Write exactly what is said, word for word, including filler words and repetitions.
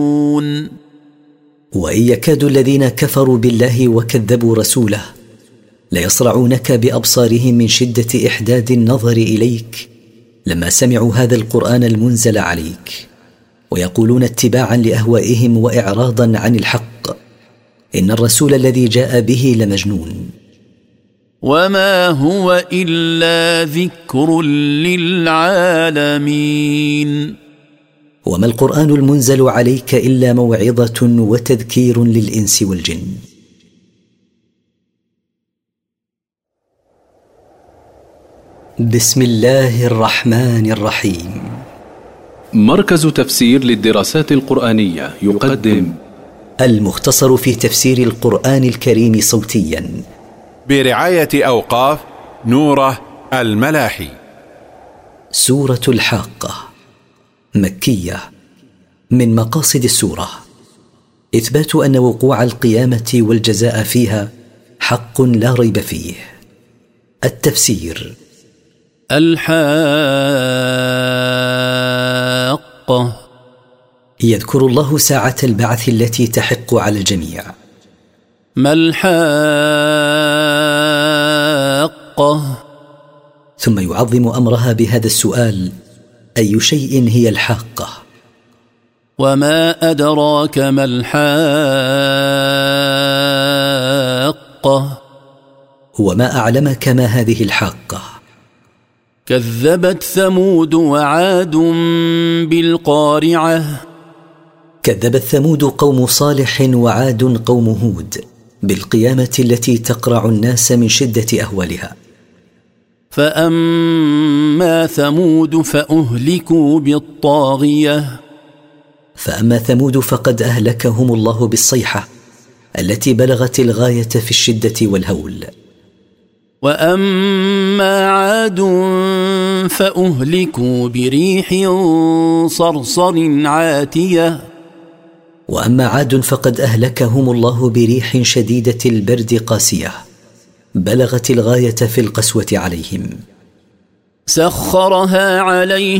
وإن يكاد الذين كفروا بالله وكذبوا رسوله ليصرعونك بأبصارهم من شدة إحداد النظر إليك لما سمعوا هذا القرآن المنزل عليك، ويقولون اتباعا لأهوائهم وإعراضا عن الحق إن الرسول الذي جاء به لمجنون. وما هو إلا ذكر للعالمين. وما القرآن المنزل عليك إلا موعظة وتذكير للإنس والجن. بسم الله الرحمن الرحيم. مركز تفسير للدراسات القرآنية يقدم المختصر في تفسير القرآن الكريم صوتيا برعاية أوقاف نوره الملاحي. سورة الحاقة مكية. من مقاصد السورة إثبات أن وقوع القيامة والجزاء فيها حق لا ريب فيه. التفسير: الحاقة يذكر الله ساعة البعث التي تحق على الجميع. ما الحاقة؟ ثم يعظم أمرها بهذا السؤال: أي شيء هي الحاقة؟ وما أدراك ما الحاقة؟ وما أعلمك ما هذه الحاقة؟ كذبت ثمود وعاد بالقارعة. كذبت ثمود قوم صالح وعاد قوم هود بالقيامة التي تقرع الناس من شدة أهوالها. فأما ثمود فأهلكوا بالطاغية. فأما ثمود فقد أهلكهم الله بالصيحة التي بلغت الغاية في الشدة والهول. وأما عاد فأهلكوا بريح صرصر عاتية. وأما عاد فقد أهلكهم الله بريح شديدة البرد قاسية بلغت الغاية في القسوة عليهم. سخرها عليهم